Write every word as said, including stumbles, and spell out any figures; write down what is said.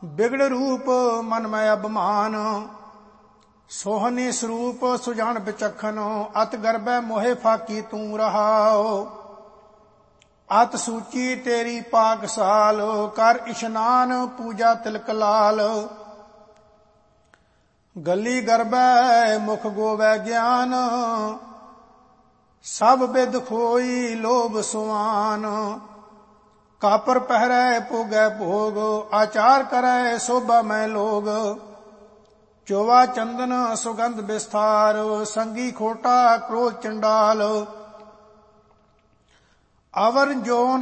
ਬਿਗੜ ਰੂਪ ਮਨ ਮੈਂ ਅਭਮਾਨ। ਸੋਹਣੀ ਸਰੂਪ ਸੁਜਾਨ ਵਿਚਖਨ, ਅਤ ਗਰਭੈ ਮੋਹਿ ਫਾਕੀ ਤੂੰ ਰਹਾਓ। ਅਤ ਸੂਚੀ ਤੇਰੀ ਪਾਕਸਾਲ, ਕਰ ਇਸ਼ਨਾਨ ਪੂਜਾ ਤਿਲਕ ਲਾਲ। ਗਲੀ ਗਰਭੈ ਮੁਖ ਗੋਵੈ ਗਿਆਨ, ਸਭ ਬਿਦ ਖੋਈ ਲੋਭ ਸੁਆਨ। ਕਾਪਰ ਪਹਿਰੈ ਭੋਗੈ ਭੋਗ, ਆਚਾਰ ਕਰੈ ਸੋਭਾ ਮੈਂ ਲੋਗ। ਚੋਵਾ ਚੰਦਨ ਸੁਗੰਧ ਵਿਸਥਾਰ, ਸੰਗੀ ਖੋਟਾ ਕ੍ਰੋਧ ਚੰਡਾਲ। ਅਵਰ ਜੋਨ